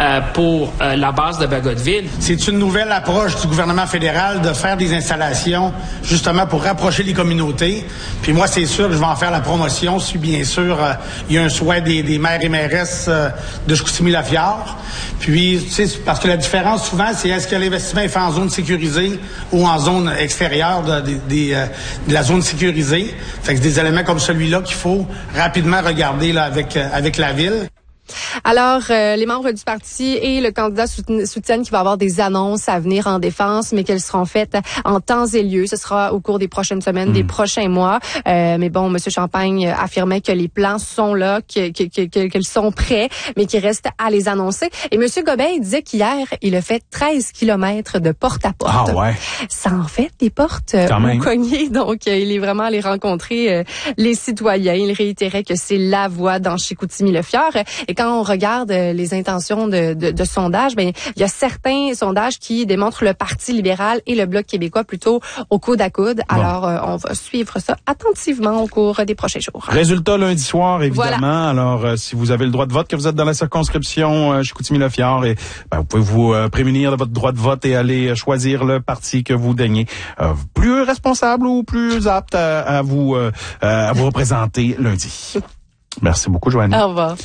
pour la base de Bagotville. C'est une nouvelle approche du gouvernement fédéral de faire des installations justement pour rapprocher les communautés. Puis moi, c'est sûr que je vais en faire la promotion si bien sûr il y a un souhait des maires et mairesses de Chicoutimi-Lafiard. Puis, tu sais, parce que la différence souvent, c'est est-ce que l'investissement est fait en zone sécurisée ou en zone extérieure de la zone sécurisée. Fait que c'est des éléments comme celui-là qu'il faut rapidement regarder là, avec la ville. Alors, les membres du parti et le candidat soutiennent qu'il va y avoir des annonces à venir en défense, mais qu'elles seront faites en temps et lieu. Ce sera au cours des prochaines semaines, des prochains mois. Mais bon, M. Champagne affirmait que les plans sont là, qu'ils sont prêts, mais qu'il reste à les annoncer. Et M. Gobin disait qu'hier, il a fait 13 kilomètres de porte-à-porte. Ah ouais. Ça en fait des portes au cogné. Donc, il est vraiment allé rencontrer les citoyens. Il réitérait que c'est la voie dans Chicoutimi-Lafiard. Et quand on regarde les intentions de sondage, ben il y a certains sondages qui démontrent le Parti libéral et le Bloc québécois plutôt au coude à coude. Bon. Alors, on va suivre ça attentivement au cours des prochains jours. Résultat lundi soir, évidemment. Voilà. Alors, si vous avez le droit de vote, que vous êtes dans la circonscription Chicoutimi-Lafiard, et vous pouvez vous prémunir de votre droit de vote et aller choisir le parti que vous daignez. Plus responsable ou plus apte à vous représenter lundi. Merci beaucoup, Joannie. Au revoir.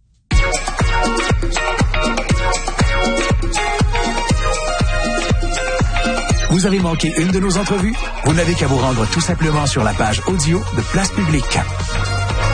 Vous avez manqué une de nos entrevues? Vous n'avez qu'à vous rendre tout simplement sur la page audio de Place Publique.